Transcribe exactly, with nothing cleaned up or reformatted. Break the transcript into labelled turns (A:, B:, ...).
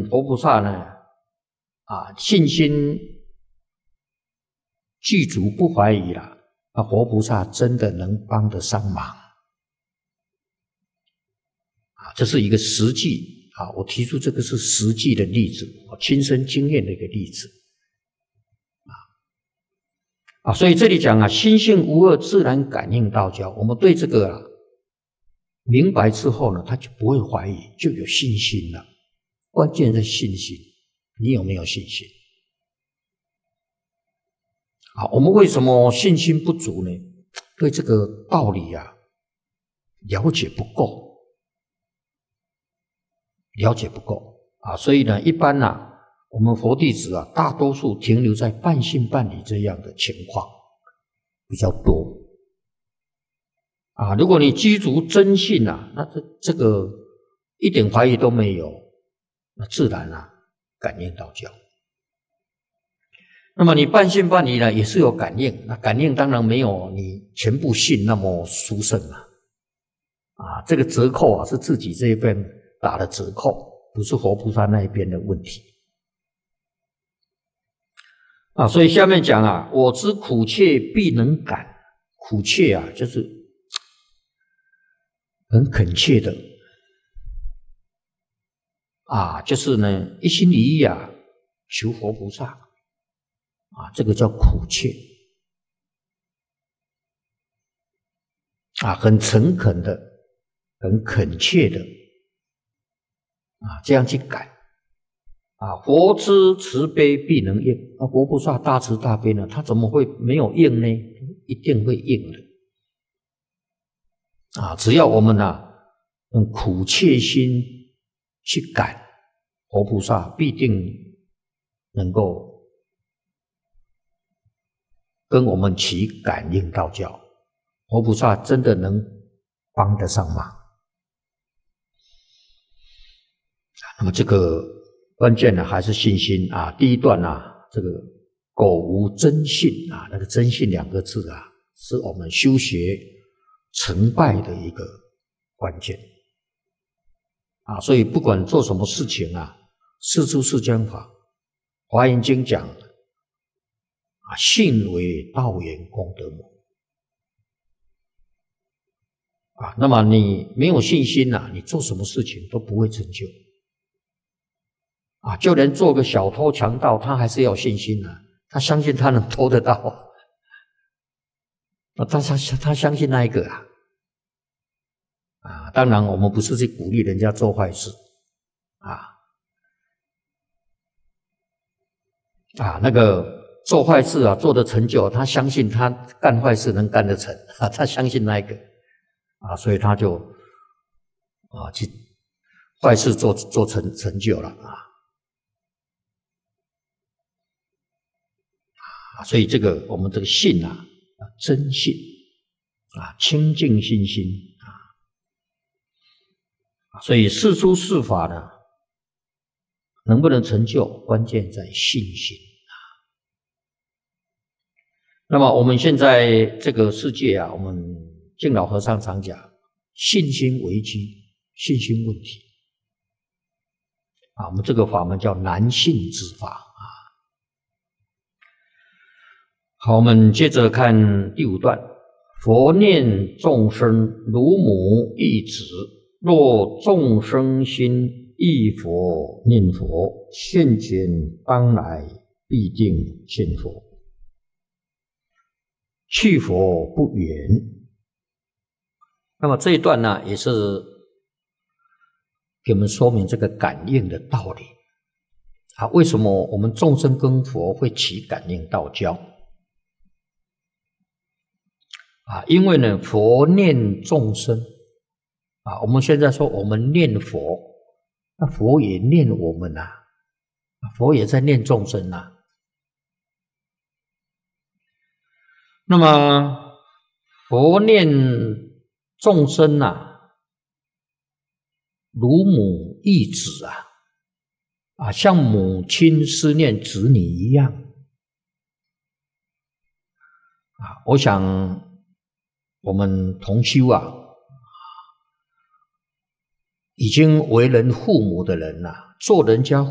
A: 佛菩萨呢，啊，信心具足，不怀疑了，那佛菩萨真的能帮得上忙啊！这是一个实际啊，我提出这个是实际的例子，我亲身经验的一个例子啊啊！所以这里讲啊，心性无二，自然感应道交。我们对这个啊明白之后呢，他就不会怀疑，就有信心了。关键是信心，你有没有信心？啊，我们为什么信心不足呢？对这个道理啊，了解不够，了解不够啊，所以呢，一般呢、啊，我们佛弟子啊，大多数停留在半信半疑这样的情况比较多啊。如果你具足真信啊，那这这个一点怀疑都没有，那自然啊，感应道交。那么你半信半疑呢，也是有感应，那感应当然没有你全部信那么殊胜嘛。啊，这个折扣啊是自己这一边打的折扣，不是佛菩萨那一边的问题。啊，所以下面讲啊，我知苦切必能感，苦切啊就是很恳切的，啊，就是呢一心一意啊求佛菩萨。啊，这个叫苦切啊，很诚恳的，很恳切的啊，这样去感啊。佛之慈悲必能应啊，佛菩萨大慈大悲呢，他怎么会没有应呢？一定会应的啊！只要我们啊用苦切心去感，佛菩萨必定能够跟我们起感应道交，佛菩萨真的能帮得上忙。那么这个关键呢，还是信心啊。第一段啊，这个苟无真信啊，那个真信两个字啊，是我们修学成败的一个关键啊。所以不管做什么事情啊，四出世间法，华严经讲。啊，信为道源功德母啊，那么你没有信心呐、啊，你做什么事情都不会成就啊。就连做个小偷强盗，他还是要信心呐、啊，他相信他能偷得到啊，他相他相信那一个啊啊。当然，我们不是去鼓励人家做坏事啊啊，那个。做坏事啊，做得成就，他相信他干坏事能干得成啊，他相信那一个啊，所以他就啊去坏事做做成成就了啊啊，所以这个我们这个信啊，真信啊，清净信心啊，所以事出世法呢，能不能成就，关键在信心。那么我们现在这个世界啊，我们净老和尚常讲信心危机，信心问题啊，我们这个法门叫难信之法啊。好，我们接着看第五段，佛念众生如母忆子，若众生心忆佛念佛，现前当来必定见佛。去佛不远。那么这一段呢，也是给我们说明这个感应的道理啊。为什么我们众生跟佛会起感应道交啊？因为呢，佛念众生啊。我们现在说我们念佛，那佛也念我们啊，佛也在念众生啊。那么佛念众生啊，如母忆子啊，啊，像母亲思念子女一样啊。我想我们同修啊，已经为人父母的人啊，做人家